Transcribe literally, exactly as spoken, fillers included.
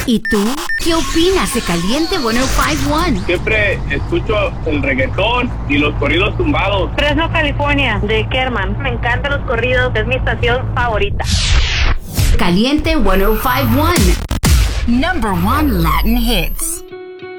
¿Y tú? ¿Qué opinas de Caliente ciento cincuenta y uno? Siempre escucho el reggaetón y los corridos tumbados. Fresno, California, de Kerman. Me encantan los corridos, es mi estación favorita. Caliente ciento cincuenta y uno. Number one Latin hits.